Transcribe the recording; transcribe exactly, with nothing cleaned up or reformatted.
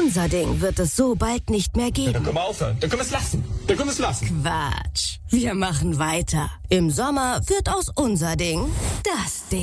Unser Ding wird es so bald nicht mehr Ja, geben. dann können wir aufhören. Dann können wir es lassen. Dann können wir es lassen. Quatsch. Wir machen weiter. Im Sommer wird aus unser Ding das Ding.